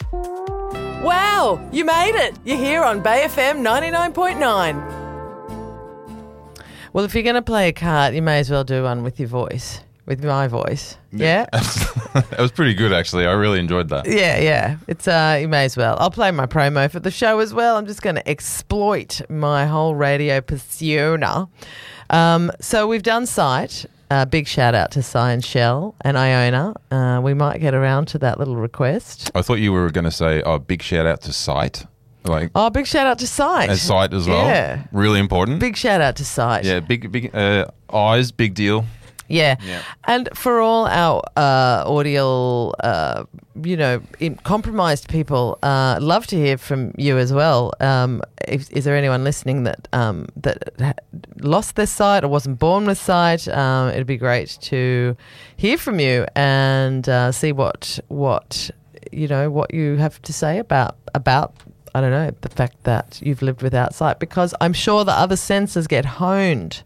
Wow, you made it. You're here on Bay FM 99.9. Well, if you're going to play a card, you may as well do one with your voice, with my voice. Yeah? That was pretty good, actually. I really enjoyed that. Yeah. It's you may as well. I'll play my promo for the show as well. I'm just going to exploit my whole radio persona. So we've done Sight. Big shout out to Cy and Shell and Iona. We might get around to that little request. I thought you were going to say, big shout out to Sight. Big shout out to Sight. As Sight as well. Yeah. Really important. Big shout out to Sight. Yeah, big eyes, big deal. Yeah. And for all our audio, compromised people, love to hear from you as well. Is there anyone listening that lost their sight or wasn't born with sight? It'd be great to hear from you and see what you have to say about I don't know, the fact that you've lived without sight, because I'm sure the other senses get honed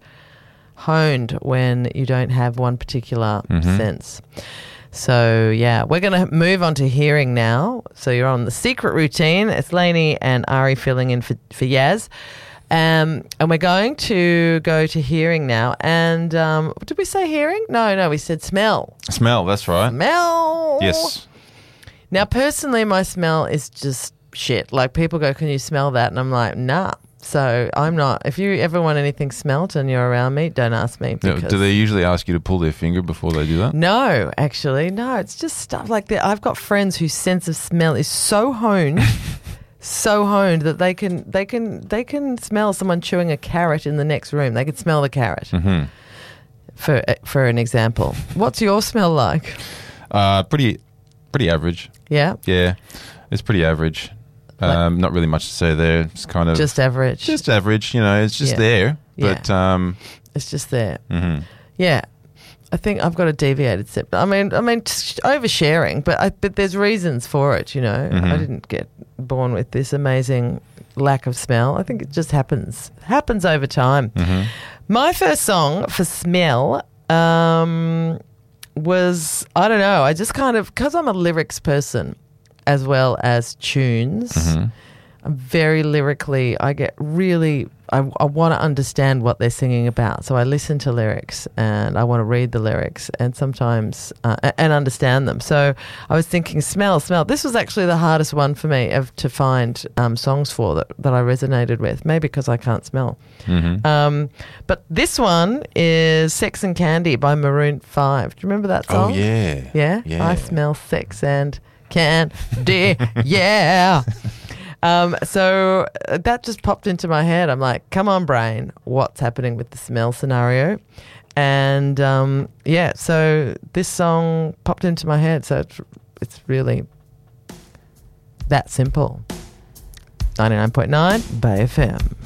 when you don't have one particular sense. So, yeah, we're going to move on to hearing now. So you're on the secret routine. It's Lainey and Ari filling in for Yaz. And we're going to go to hearing now. And did we say hearing? No, we said smell. Smell, that's right. Smell. Yes. Now, personally, my smell is just shit. Like, people go, can you smell that? And I'm like, nah. So I'm not. If you ever want anything smelt and you're around me, don't ask me. Do they usually ask you to pull their finger before they do that? No, actually, no. It's just stuff like that. I've got friends whose sense of smell is so honed, that they can smell someone chewing a carrot in the next room. They can smell the carrot. Mm-hmm. For an example, what's your smell like? Pretty average. Yeah. Yeah, it's pretty average. Not really much to say there. It's kind of just average. Just average, it's just there. But it's just there. Mm-hmm. Yeah. I think I've got a deviated set. I mean, oversharing, but there's reasons for it. Mm-hmm. I didn't get born with this amazing lack of smell. I think it just happens over time. Mm-hmm. My first song for smell was, I don't know. I just kind of, because I'm a lyrics person as well as tunes. Mm-hmm. I'm very lyrically, I get really, I want to understand what they're singing about. So I listen to lyrics and I want to read the lyrics and sometimes, and understand them. So I was thinking smell. This was actually the hardest one for me to find songs for that I resonated with, maybe because I can't smell. Mm-hmm. But this one is Sex and Candy by Maroon 5. Do you remember that song? Oh, yeah. Yeah? I smell sex and candy, yeah. So that just popped into my head. I'm like, come on, brain, what's happening with the smell scenario? And so this song popped into my head. So it's really that simple. 99.9 Bay FM.